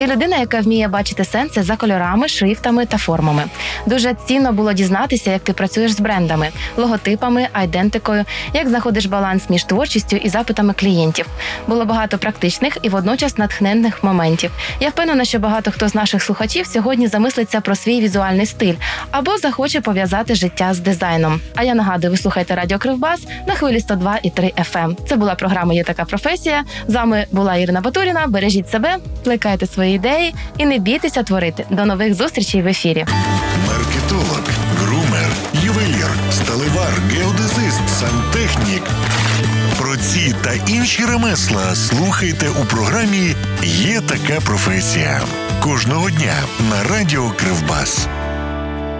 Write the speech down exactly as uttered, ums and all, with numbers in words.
І людина, яка вміє бачити сенси за кольорами, шрифтами та формами. Дуже цінно було дізнатися, як ти працюєш з брендами, логотипами, айдентикою, як знаходиш баланс між творчістю і запитами клієнтів. Було багато практичних і водночас натхненних моментів. Я впевнена, що багато хто з наших слухачів сьогодні замислиться про свій візуальний стиль або захоче пов'язати життя з дизайном. А я нагадую, ви слухаєте Радіо Кривбас на хвилі сто два і три еф ем. Це була програма «Є така професія». З вами була Ірина Батуріна. Бережіть себе, плекайте свої ідеї і не бійтеся творити. До нових зустрічей в ефірі. Маркетолог, грумер, ювелір, сталевар, геодезист, сантехнік. Про ці та інші ремесла слухайте у програмі «Є така професія». Кожного дня на Радіо Кривбас.